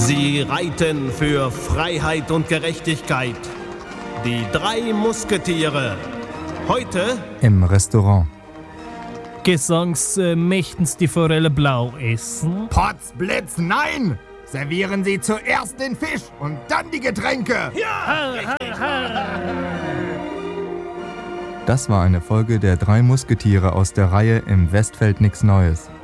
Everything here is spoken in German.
Sie reiten für Freiheit und Gerechtigkeit. Die 3 Musketiere. Heute im Restaurant. Möchten's die Forelle blau essen? Potzblitz, nein! Servieren Sie zuerst den Fisch und dann die Getränke. Das war eine Folge der 3 Musketiere aus der Reihe Im Westfeld nix Neues.